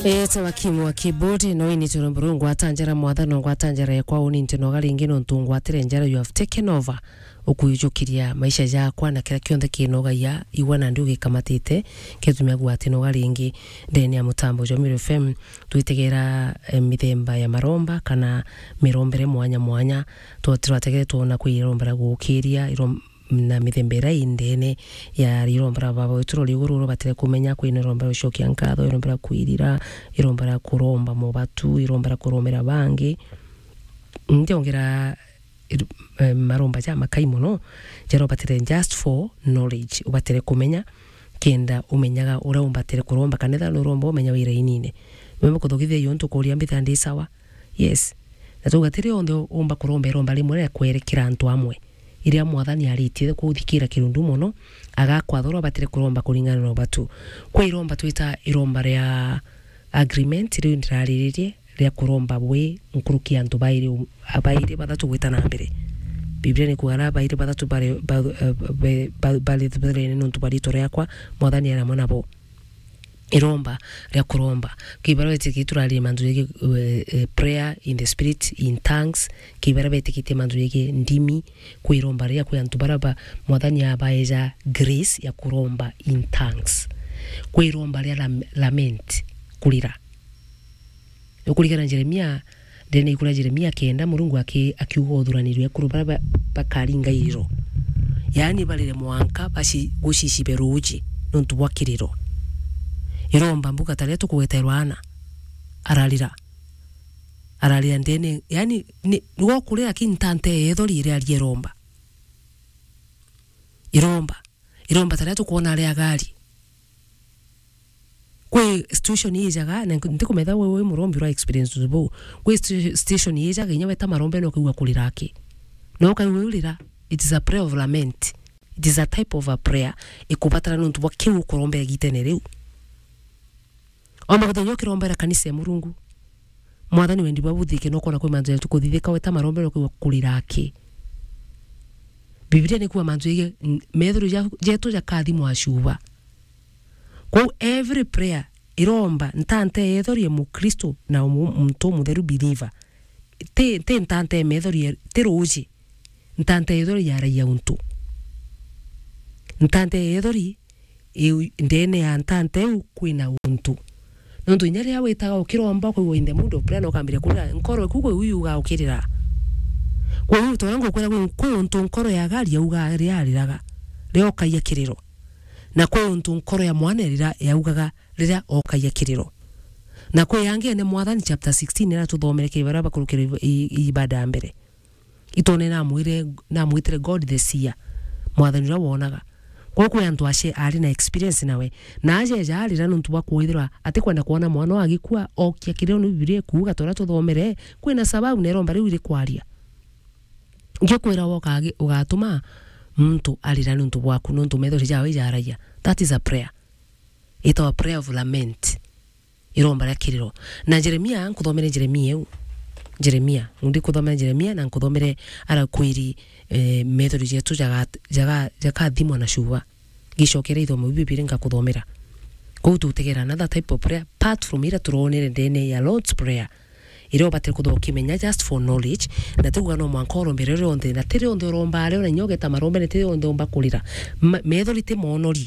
Eta wakimu wa keyboard no ini tuno burungu atanjara mwathano ngwatanjara yakwa uni ntino garingi no ntungwa tirenjara you have taken over ukujukiria maisha yakwa na kila kionde kinoga ya iwana ndio gikamatite ketumya gwatino garingi ndeni ya mutambo Jomiro FM tuitegera mithemba ya maromba kana mirombere mwanya twategere tuona kwirombera gukiria na mithembera indene ya irombera baba wituro ligururo batire kumenya kwina irombera ushokia nkatho irombera kwirira irombera kuromba mu batu irombera kuromera bangi ndiongera maromba ja makai muno jero batire just for knowledge ubatire kumenya kenda umenyaga ura umbatire kuromba kanetha no rombo umenya wira inine membe kuthogithia yonto kuria mbithandi sawa yes na tugatire ondo umba kuromba iromba limwe ya kwerekera antu amwe iria mwathani aritire kuthikira kirundu muno agakwathora batire kuromba kuringana no batu kwa iromba twita iromba ria agreement ri ndirariririe ria kuromba bwe nkuruki antu baire bathatu gwitana mbere Biblia ni kuara baire bathatu bale nuntu barito riakwa mwathani ara mona bo iromba ria kuromba kibarabete kiturali mandu yake prayer in the spirit in tongues kibarabete kite mandu yake ndimi kuiromba ria kwa antu baraba mwathani abaeja grace ya kuromba in tongues kuiromba ria lament kulira yokuligana Jeremia ndene ikula Jeremia kenda Mulungu akiugodhuranirwe kurubara bakaringa iriro yani balire mwanka bashi gushishi beruji nuntu bwakiriro iromba mbuga taleto kuweterwana aralira ndene yani niwo kulira kintante ethori ire ali iromba taleto kuona ale agari kwe station yijaga na ndikumetha wewe murombi ra experience zubo kwe station yijaga inyawe ta marombe no kuwa kuliraki no kaiwulira it is a prayer of lament it is a type of a prayer ikubatara nuntu bwakiu kurombe gitenere Oma kutonyo kirombera kanisa ya Mulungu mwathani wendi babuthike no kona kwe manzo yetu kuthithika weta marombe no kuwa kuliraki Biblia ni kuwa manzo yege methuru jetu jakathimwa ashuba Kwa every prayer iromba ntante ethori mu Kristo na mtu mutheru believer te ntante methori teroji ntante ethori yara ya untu ntante ethori ndene ya ntante kwina untu nontu nyari ya wetaga ukiromba kwa in the mood of prayer no kambire kula nkoro kuko uyu ga ukirira kwa hiyo torango kwa untu nkoro ya gari ya uga riariraga leo kaya kiriro na kwa untu nkoro ya mwanerira yaugaga rira okaya kiriro na kwa yange ne mwathani chapter 16 era tuthomere kibaraba kurukira ibada mbere itone na mwitire God the seer mwathani ra wonaga kwa antu ashe ari na experience nawe na aje jari ra nuntu bakwithira ati kwenda kuona mwana agikua okia kiriro no Biblia kuuga tora tuthomere kwina sababu ne romba riu ri kwaria nge kwira woka ugatuma mtu alira nuntu bwaku nuntu methori jawe jaraya that is a prayer it's a prayer of lament iromba ria kiriro na Jeremia nkuthomere Jeremia ndi kuthomera Jeremia na nkuthomere ara kwiri methori jetu jaga thimwa na shuwa gicokere ithomo Biblia ngakuthomera ko tutegera another type of prayer apart from ira turonere ndene ya Lord's prayer iro batire kuthokimenya just for knowledge na tuga no mwankoro mbere onde na tire onde romba ale na nyogeta marombe ne tire onde omba kulira methori te monori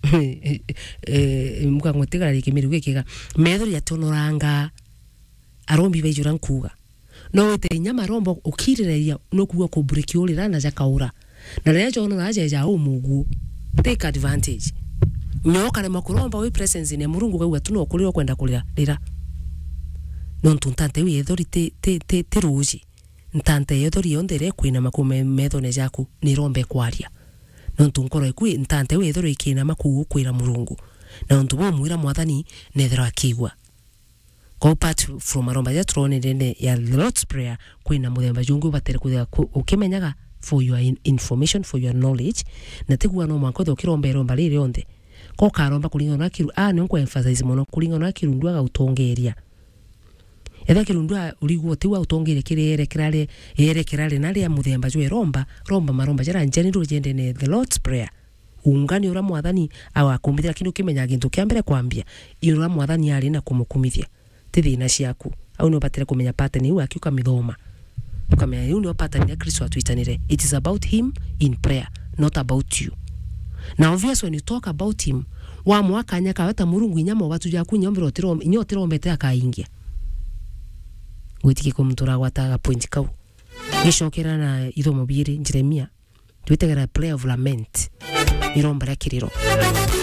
muka ngotegara likimiru gikiga methori atonoranga arombi bejura nkuga no wete nyama rombo ukirireria no kuwa ko break yolira na jakaura na rero jono naje ja umugu take advantage nyoka ne makuromba we presence ne Mulungu kwa tuno kulira kwenda kulira rira nontu ntante wi ethori te ruji ntante ethori ondere kwina makume methone jaku ni rombe kwaria nontu nkoro ekwi ntante wi ethori kina maku kwira Mulungu na nontu bo mwira mwathani nethera akigwa go part from maromba ya trone ndene ya Lord's prayer kwina muthemba jungu batere kuthia ukimenyaga for your information for your knowledge na tegwa no mwanko thokirombe romba riri onde ko karomba kulingana na kiru ni nko emphasize mono kulingana na kiru ndwaga utongeria etha kirundwa uriguo tiwa utongere kirerekirale na ria muthemba jwe romba maromba jara njeni ru jende ne the Lord's prayer ungani ura mwathani awakumithia kindu kimenya gintu kia mbere kwambia ura mwathani ari na kumukumithia ti thina ciaku au no batire kumenya pattern iu akiuka mithoma ukamenya iu no pattern ya Kristo atwitanire. It is about him in prayer, not about you. Now obviously when you talk about him wa mwakanya kaweta murungu inyama watu jaku nyotiro mete akaingia gwitiki kumtura gwataga point kau gicokera na ithomo biri Jeremia twitegera prayer of lament irombara kiriro